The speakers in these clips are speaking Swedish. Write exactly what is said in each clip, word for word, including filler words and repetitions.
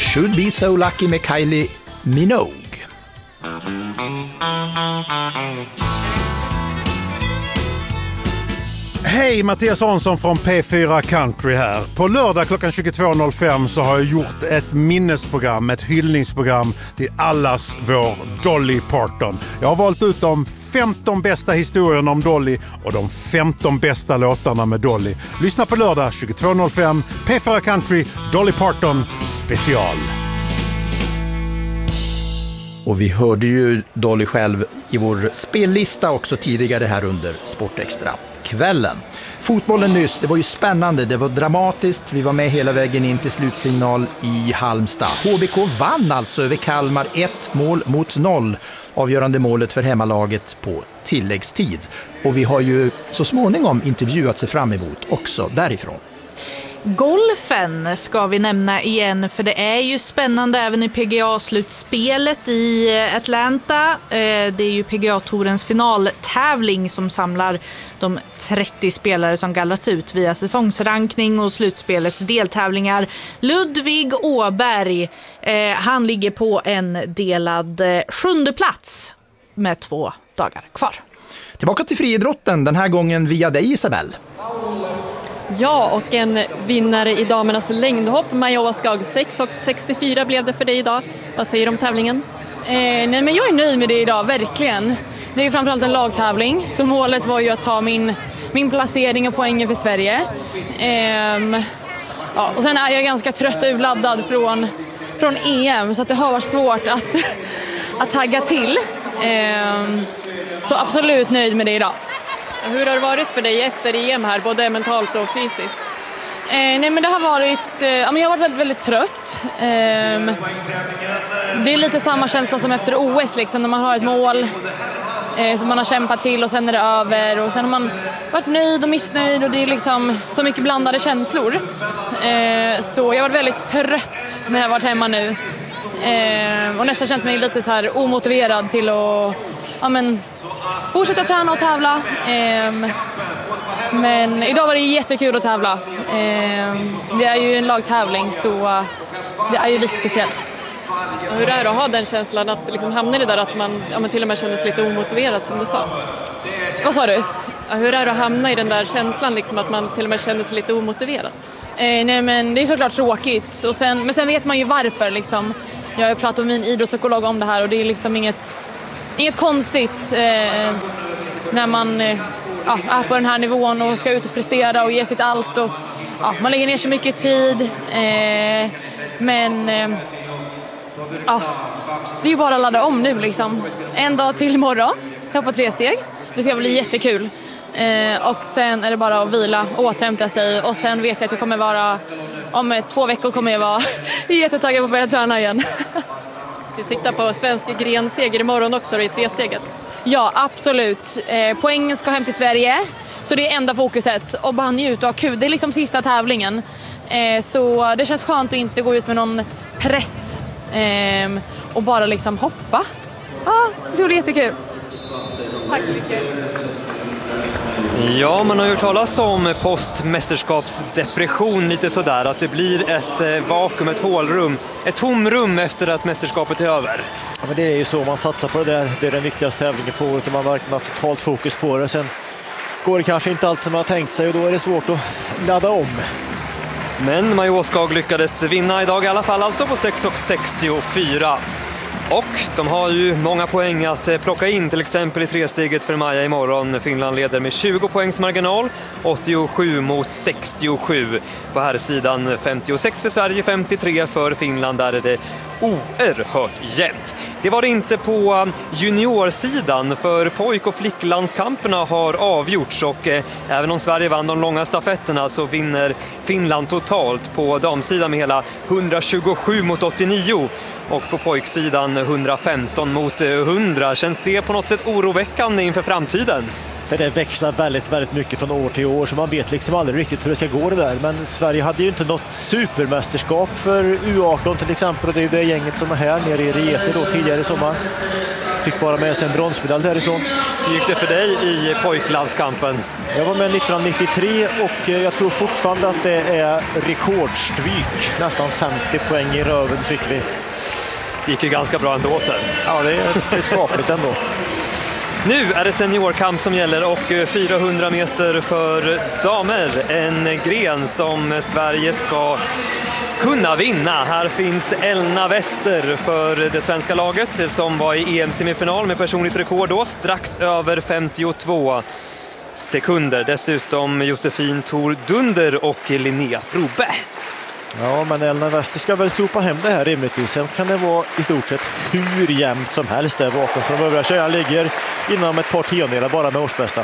Should Be So Lucky med Kylie Minogue. Hej, Mattias Hansson från P fyra Country här. På lördag klockan tjugotvå noll fem så har jag gjort ett minnesprogram, ett hyllningsprogram till allas vår Dolly Parton. Jag har valt ut de femton bästa historierna om Dolly och de femton bästa låtarna med Dolly. Lyssna på lördag tjugotvå noll fem, P fyra Country, Dolly Parton special. Och vi hörde ju Dolly själv i vår spellista också tidigare här under Sportextra kvällen. Fotbollen nyss, det var ju spännande, det var dramatiskt. Vi var med hela vägen in till slutsignal i Halmstad. H B K vann alltså över Kalmar ett mål mot noll. Avgörande målet för hemmalaget på tilläggstid. Och vi har ju så småningom intervjuat sig fram emot också därifrån. Golfen ska vi nämna igen, för det är ju spännande även i P G A-slutspelet i Atlanta. Det är ju P G A-tourens finaltävling som samlar de trettio spelare som gallrats ut via säsongsrankning och slutspelets deltävlingar. Ludvig Åberg, han ligger på en delad sjunde plats med två dagar kvar. Tillbaka till friidrotten, den här gången via dig, Isabel. Ja, och en vinnare i damernas längdhopp, Maja Åskag, sex och sextiofyra blev det för dig idag. Vad säger du om tävlingen? Eh, nej, men jag är nöjd med det idag, verkligen. Det är ju framförallt en lagtävling, så målet var ju att ta min, min placering och poängen för Sverige. Eh, ja, och sen är jag ganska trött och urladdad från, från E M, så att det har varit svårt att, att tagga till. Eh, så absolut nöjd med det idag. Hur har det varit för dig efter E M här, både mentalt och fysiskt? Eh, nej men det har varit, eh, ja, men jag har varit väldigt, väldigt trött. Eh, det är lite samma känsla som efter O S liksom, när man har ett mål eh, som man har kämpat till och sen är det över. Och sen har man varit nöjd och missnöjd och det är liksom så mycket blandade känslor. Eh, så jag har varit väldigt trött när jag har varit hemma nu. Eh, och nästan känt mig lite så här omotiverad till att ja, men, fortsätta träna och tävla. Eh, men idag var det jättekul att tävla. Eh, det är ju en lagtävling, så det är ju lite speciellt. Hur är det att ha den känslan att liksom hamna i det där att man ja, men till och med kändes lite omotiverad, som du sa? Vad sa du? Ja, hur är det att hamna i den där känslan liksom, att man till och med kändes lite omotiverad? Eh, nej men det är såklart tråkigt. Och sen, men sen vet man ju varför. Liksom. Jag har pratat med min idrottspsykolog om det här och det är liksom inget, inget konstigt eh, när man eh, ja, är på den här nivån och ska ut och prestera och ge sitt allt. Och, ja, man lägger ner så mycket tid. Eh, men eh, ja, det är ju bara att ladda om nu. Liksom. En dag till imorgon, tappa tre steg. Det ska bli jättekul. Eh, och sen är det bara att vila och återhämta sig. Och sen vet jag att jag kommer vara, om två veckor kommer jag vara jättetaggad på att börja träna igen. Vi siktar på svensk grenseger imorgon också i tresteget. Ja, absolut. Eh, poängen ska hem till Sverige. Så det är enda fokuset. Och bara njuta och ha kul. Det är liksom sista tävlingen. Eh, så det känns skönt att inte gå ut med någon press. Eh, och bara liksom hoppa. Ja, det ska bli jättekul. Tack så mycket. Ja, man har ju hört talas om postmästerskapsdepression lite sådär, att det blir ett vakuum, ett hålrum, ett tomrum efter att mästerskapet är över. Ja, men det är ju så, man satsar på det där, det är den viktigaste tävlingen på året och man verkligen har totalt fokus på det. Sen går det kanske inte allt som man har tänkt sig och då är det svårt att ladda om. Men Maja Åskag lyckades vinna idag i alla fall, alltså på sex och sextiofyra. Och de har ju många poäng att plocka in, till exempel i tresteget för Maja imorgon. Finland leder med tjugo poängs marginal, åttiosju mot sextiosju. På här sidan femtiosex för Sverige, femtiotre för Finland. Där är det oerhört jämnt. Det var det inte på juniorsidan, för pojk- och flicklandskamperna har avgjorts och eh, även om Sverige vann de långa stafetterna så vinner Finland totalt på damsidan med hela hundratjugosju mot åttionio och på pojksidan hundrafemton mot hundra. Känns det på något sätt oroväckande inför framtiden? Det växlar väldigt, väldigt mycket från år till år så man vet liksom aldrig riktigt hur det ska gå det där. Men Sverige hade ju inte något supermästerskap för U arton till exempel och det är ju det gänget som är här nere i Riete då tidigare i sommar. Det fick bara med sig en bronsmedalj därifrån. Hur gick det för dig i pojklandskampen? Jag var med nittonhundranittiotre och jag tror fortfarande att det är rekordstryk. Nästan femtio poäng i röven fick vi. Det gick ju ganska bra ändå sen. Ja, det är, det är skapligt ändå. Nu är det seniorkamp som gäller och fyrahundra meter för damer. En gren som Sverige ska kunna vinna. Här finns Elna Wester för det svenska laget som var i E M-semifinal med personligt rekord då, strax över femtiotvå sekunder. Dessutom Josefin Thor Dunder och Linnea Frobe. Ja, men Elna Wester ska väl sopa hem det här rimligtvis. Sen kan det vara i stort sett hur jämnt som helst där bakom. För de övriga tjejerna ligger inom ett par tiondelar bara med årsbästa.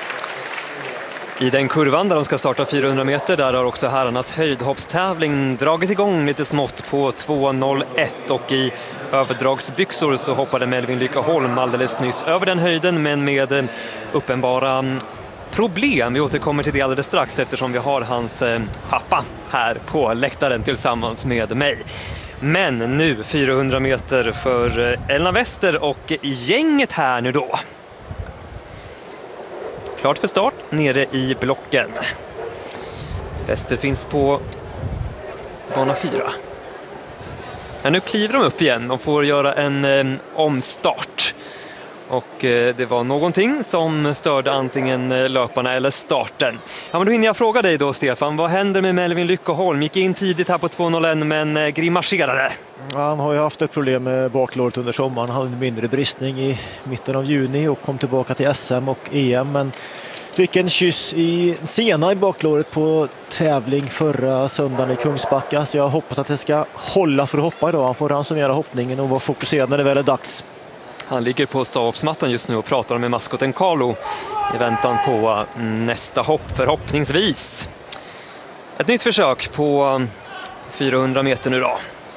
I den kurvan där de ska starta fyrahundra meter, där har också herrarnas höjdhoppstävling dragit igång lite smått på två noll ett, och i överdragsbyxor så hoppade Melvin Lyckeholm alldeles nyss över den höjden, men med uppenbara problem. Vi återkommer till det alldeles strax eftersom vi har hans pappa här på läktaren tillsammans med mig. Men nu fyrahundra meter för Elna Wester och gänget här nu då. Klart för start nere i blocken. Wester finns på bana fyra. Ja, nu kliver de upp igen och får göra en eh, omstart. Och eh, det var någonting som störde antingen löparna eller starten. Ja, men då hinner jag fråga dig då, Stefan. Vad händer med Melvin Lyckeholm? Gick in tidigt här på två noll ett men eh, grimaserade. Ja, han har ju haft ett problem med baklåret under sommaren. Han hade en mindre bristning i mitten av juni och kom tillbaka till S M och E M. Men fick en kyss i sena i baklåret på tävling förra söndagen i Kungsbacka. Så jag hoppas att det ska hålla för att hoppa idag. Han får ransonera hoppningen och vara fokuserad när det väl är dags. Han ligger på stavhoppsmattan just nu och pratar med maskoten Carlo i väntan på nästa hopp förhoppningsvis. Ett nytt försök på fyrahundra meter nu då.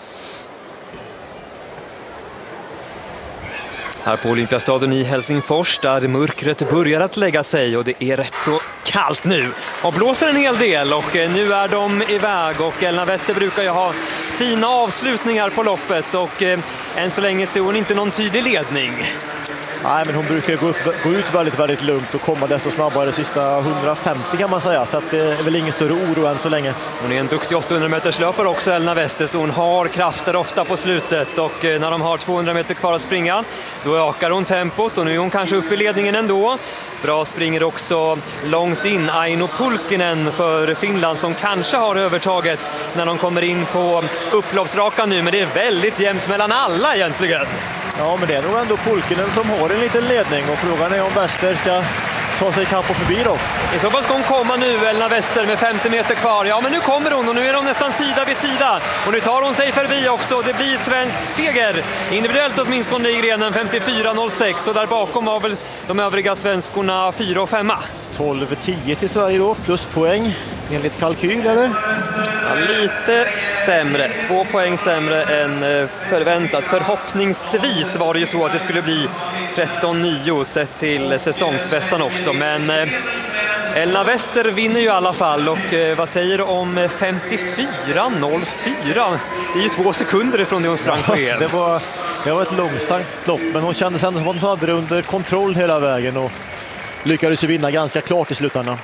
Här på Olympiastadion i Helsingfors där mörkret börjar att lägga sig och det är rätt så kallt nu. Och blåser en hel del och nu är de iväg och Elna Wester brukar ju ha fina avslutningar på loppet och eh, än så länge ser hon inte någon tydlig ledning. Nej, men hon brukar gå, upp, gå ut väldigt, väldigt lugnt och komma desto snabbare sista hundrafemtio kan man säga. Så att det är väl ingen större oro än så länge. Hon är en duktig åttahundra meters löpare också, Elna Wester, så hon har krafter ofta på slutet. Och när de har tvåhundra meter kvar att springa, då ökar hon tempot och nu är hon kanske uppe i ledningen ändå. Bra springer också långt in Aino Pulkkinen för Finland som kanske har övertaget när de kommer in på upploppsraka nu. Men det är väldigt jämnt mellan alla egentligen. Ja, men det är nog ändå Pulkkinen som har en liten ledning och frågan är om Wester ska ta sig kapp och förbi då. I så fall ska hon komma nu, Elna Wester, med femtio meter kvar. Ja, men nu kommer hon och nu är de nästan sida vid sida. Och nu tar hon sig förbi också. Det blir svensk seger. Individuellt åtminstone i grenen femtiofyra noll sex. Och där bakom var väl de övriga svenskorna fyra och femma. tolv tio till Sverige då, plus poäng enligt kalkyl, eller? Ja, lite sämre. Två poäng sämre än förväntat. Förhoppningsvis var det ju så att det skulle bli tretton nio sett till säsongsbästan också. Men eh, Elna Wester vinner ju i alla fall. Och eh, vad säger du om femtiofyra noll fyra? Det är ju två sekunder ifrån det hon sprang på er. det, var, det var ett långsamt lopp, men hon kände ändå som att hon hade det under kontroll hela vägen och lyckades ju vinna ganska klart i slutändan.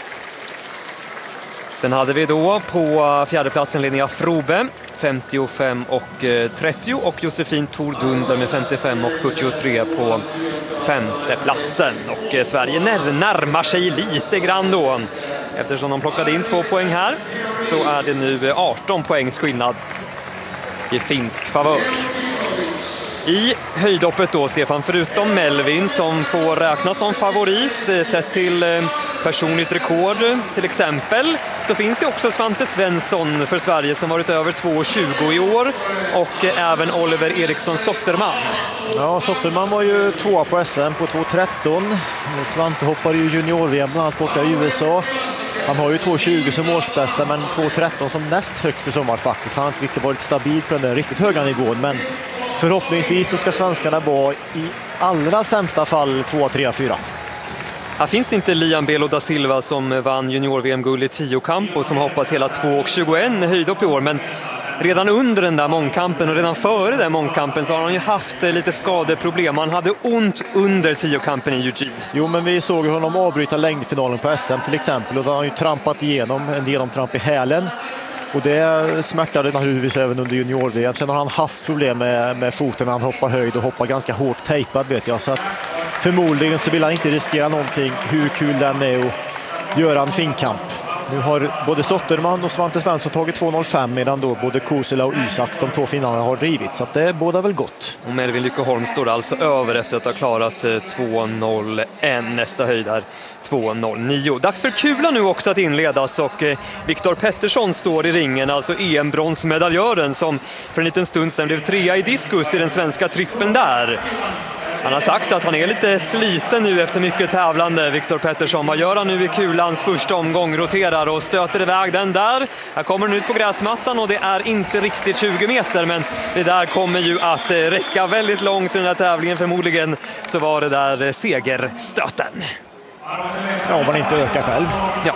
Sen hade vi då på fjärdeplatsen Linnea Frobe, femtiofem och trettio, och Josefin Thor Dunder med femtiofem och fyrtiotre på femteplatsen. Och Sverige när, närmar sig lite grann då. Eftersom de plockade in två poäng här så är det nu arton poängs skillnad i finsk favör. I höjdhoppet då, Stefan, förutom Melvin som får räknas som favorit sett till personligt rekord till exempel, så finns ju också Svante Svensson för Sverige som varit över två tjugo i år, och även Oliver Eriksson Sotterman. Ja, Sotterman var ju tvåa på S M på två tretton. Svante hoppade ju junior-V M bland annat borta i U S A. Han har ju två tjugo som årsbästa, men två tretton som näst högst i sommar faktiskt. Han har inte riktigt varit stabil på den där riktigt höga nivån, men förhoppningsvis så ska svenskarna vara i allra sämsta fall två, tre, fyra. Här finns inte Liam Belo da Silva som vann junior-V M-guld i tiokamp och som hoppat hela två tjugoett höjdhopp i år, men redan under den där mångkampen och redan före den mångkampen så har han ju haft lite skadeproblem. Han hade ont under tiokampen i Eugene. Jo, men vi såg honom avbryta längdfinalen på S M till exempel, och då har han ju trampat igenom en genomtramp i hälen. Och det smärtade naturligtvis även under junior-V M. Sen har han haft problem med, med foten när han hoppar höjd och hoppar ganska hårt tejpad, vet jag. Så att förmodligen så vill han inte riskera någonting, hur kul den är, och göra en finkamp. Nu har både Sotterman och Svante Svensson tagit två noll fem, medan då både Kosela och Isaks, de två finnarna, har drivit. Så att det är båda väl gott. Och Melvin Lyckeholm står alltså över efter att ha klarat två noll ett. Nästa höjd är två noll nio. Dags för kula nu också att inledas, och Viktor Pettersson står i ringen, alltså E M-bronsmedaljören som för en liten stund sedan blev trea i diskus i den svenska trippen där. Han har sagt att han är lite sliten nu efter mycket tävlande. Viktor Pettersson, vad gör han nu i kulans första omgång? Roterar och stöter iväg den där. Här kommer den ut på gräsmattan och det är inte riktigt tjugo meter, men det där kommer ju att räcka väldigt långt i den här tävlingen. Förmodligen så var det där segerstöten. Ja, om man inte ökar själv. Ja.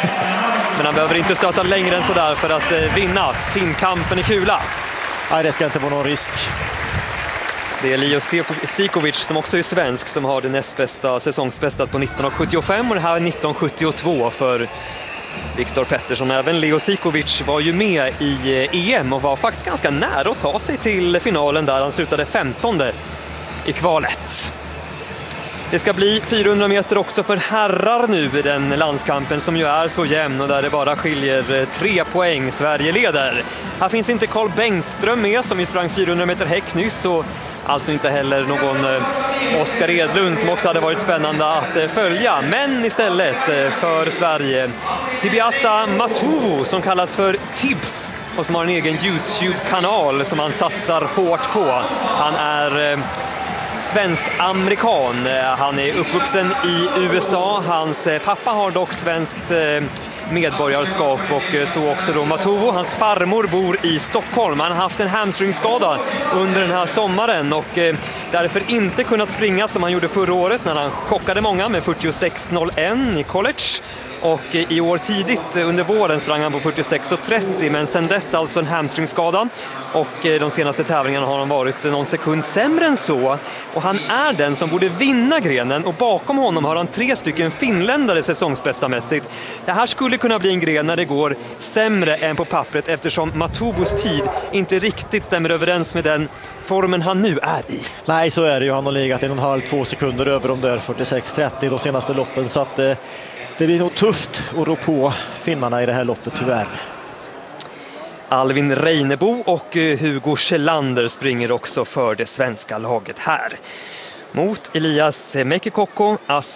Men han behöver inte stöta längre än sådär för att vinna finkampen i kula. Nej, det ska inte vara någon risk. Det är Leo Sikovic, som också är svensk, som har det näst bästa säsongsbästat på nitton sjuttiofem, och det här är nitton sjuttiotvå för Viktor Pettersson. Även Leo Sikovic var ju med i E M och var faktiskt ganska nära att ta sig till finalen där. Han slutade femtonde i kvalet. Det ska bli fyrahundra meter också för herrar nu i den landskampen som ju är så jämn och där det bara skiljer tre poäng. Sverige leder. Här finns inte Carl Bengtström med, som vi sprang fyrahundra meter häck nyss, och alltså inte heller någon Oskar Edlund som också hade varit spännande att följa. Men istället för Sverige Tibiasa Matuvu, som kallas för Tibs och som har en egen YouTube-kanal som han satsar hårt på. Han är svensk-amerikan. Han är uppvuxen i U S A. Hans pappa har dock svenskt medborgarskap, och så också då Matuvu. Hans farmor bor i Stockholm. Han har haft en hamstringskada under den här sommaren och därför inte kunnat springa som han gjorde förra året när han chockade många med fyrtiosex noll ett i college. Och i år tidigt under våren sprang han på fyrtiosex trettio, men sen dess alltså en hamstringskada. Och de senaste tävlingarna har han varit någon sekund sämre än så. Och han är den som borde vinna grenen, och bakom honom har han tre stycken finländare säsongsbästa mässigt. Det här skulle kunna bli en gren när det går sämre än på pappret, eftersom Matuvus tid inte riktigt stämmer överens med den formen han nu är i. Nej, så är det ju. Han har legat en och en halv, två sekunder över de där fyrtiosex trettio de senaste loppen, så att eh... det blir nog tufft att rå på finnarna i det här loppet, tyvärr. Alvin Reinebo och Hugo Kjellander springer också för det svenska laget här. Mot Elias Mekikoko,